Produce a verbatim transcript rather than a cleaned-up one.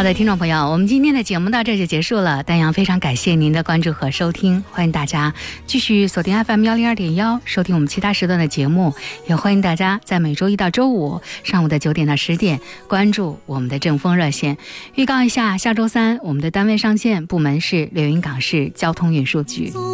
好的，听众朋友，我们今天的节目到这就结束了。丹阳非常感谢您的关注和收听，欢迎大家继续锁定 F M 幺零二点幺收听我们其他时段的节目，也欢迎大家在每周一到周五上午的九点到十点关注我们的正风热线。预告一下，下周三我们的单位上线部门是连云港市交通运输局。